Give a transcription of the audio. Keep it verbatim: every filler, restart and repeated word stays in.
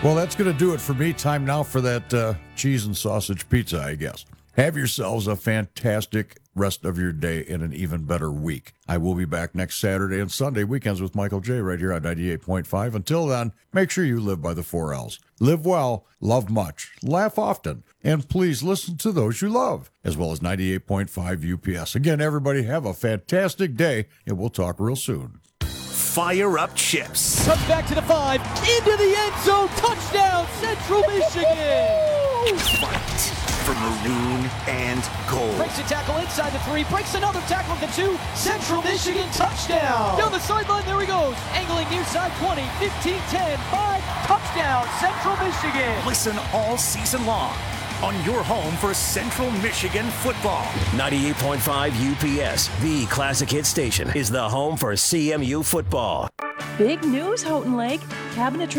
Well, that's going to do it for me. Time now for that uh, cheese and sausage pizza, I guess. Have yourselves a fantastic rest of your day and an even better week. I will be back next Saturday and Sunday weekends with Michael J. right here on ninety-eight point five. Until then, make sure you live by the four L's. Live well, love much, laugh often, and please listen to those you love, as well as ninety-eight point five U P S. Again, everybody have a fantastic day, and we'll talk real soon. Fire up Chips. Comes back to the five, into the end zone, touchdown, Central Michigan! Fight for maroon and gold. Breaks a tackle inside the three, breaks another tackle at the two, Central Michigan touchdown! Down the sideline, there he goes, angling near side twenty, fifteen, ten, five, touchdown, Central Michigan! Listen all season long on your home for Central Michigan football. ninety-eight point five U P S, the classic hit station, is the home for C M U football. Big news, Houghton Lake. Cabinet